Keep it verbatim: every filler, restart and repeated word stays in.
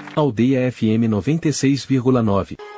Aldeia F M noventa e seis vírgula nove.